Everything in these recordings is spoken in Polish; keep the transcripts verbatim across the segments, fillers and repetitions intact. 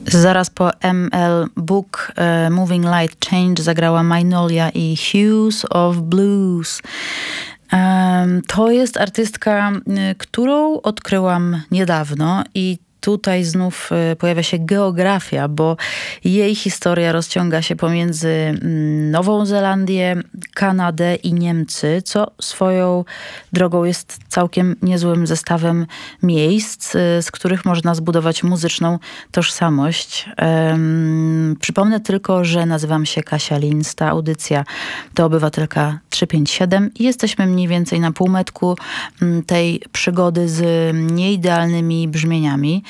Zaraz po M L Book uh, Moving Light Change zagrała Magnolia i Hues of Blues. Um, to jest artystka, y, którą odkryłam niedawno i tutaj znów y, pojawia się geografia, bo jej historia rozciąga się pomiędzy mm, Nową Zelandię, Kanadę i Niemcy, co swoją drogą jest całkiem niezłym zestawem miejsc, y, z których można zbudować muzyczną tożsamość. Ym, przypomnę tylko, że nazywam się Kasia Linz. Ta audycja to Obywatelka trzysta pięćdziesiąt siedem i jesteśmy mniej więcej na półmetku mm, tej przygody z nieidealnymi brzmieniami.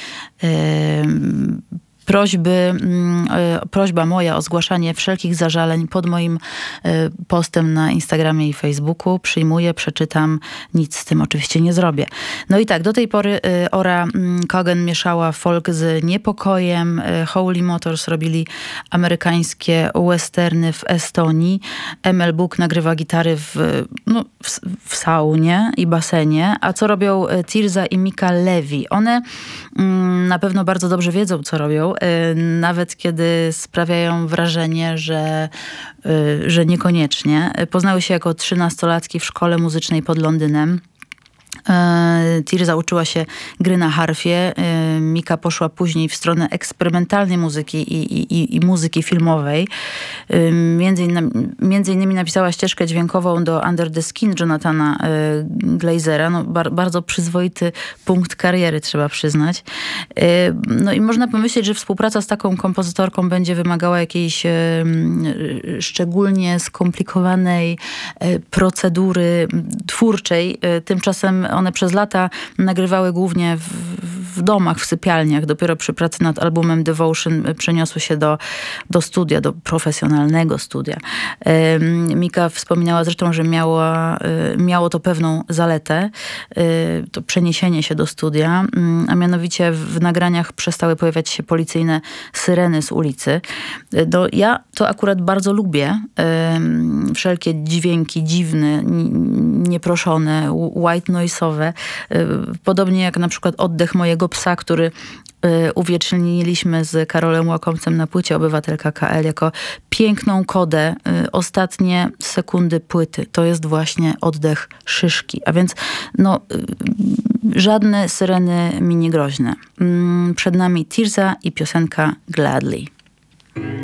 Prośby, prośba moja o zgłaszanie wszelkich zażaleń pod moim postem na Instagramie i Facebooku. Przyjmuję, przeczytam, nic z tym oczywiście nie zrobię. No i tak, do tej pory Ora Kogan mieszała folk z niepokojem. Holy Motors robili amerykańskie westerny w Estonii. M L Book nagrywa gitary w, no, w, w saunie i basenie. A co robią Tirza i Mika Levy? One mm, na pewno bardzo dobrze wiedzą, co robią. Nawet kiedy sprawiają wrażenie, że, że niekoniecznie. Poznały się jako trzynastolatki w szkole muzycznej pod Londynem. Tirza uczyła się gry na harfie. Mika poszła później w stronę eksperymentalnej muzyki i, i, i muzyki filmowej. Między innymi, między innymi napisała ścieżkę dźwiękową do Under the Skin Jonathana Glazera. No, bar, bardzo przyzwoity punkt kariery, trzeba przyznać. No i można pomyśleć, że współpraca z taką kompozytorką będzie wymagała jakiejś szczególnie skomplikowanej procedury twórczej. Tymczasem one przez lata nagrywały głównie w, w domach, w sypialniach. Dopiero przy pracy nad albumem Devotion przeniosły się do, do studia, do profesjonalnego studia. Mika wspominała zresztą, że miała, miało to pewną zaletę, to przeniesienie się do studia, a mianowicie w nagraniach przestały pojawiać się policyjne syreny z ulicy. No, ja to akurat bardzo lubię. Wszelkie dźwięki dziwne, nieproszone, white noise'owe. Podobnie jak na przykład oddech mojego psa, który uwieczniliśmy z Karolem Łakomcem na płycie Obywatelka K L jako piękną kodę. Ostatnie sekundy płyty to jest właśnie oddech szyszki. A więc no, żadne syreny mi nie groźne. Przed nami Tirza i piosenka Gladly.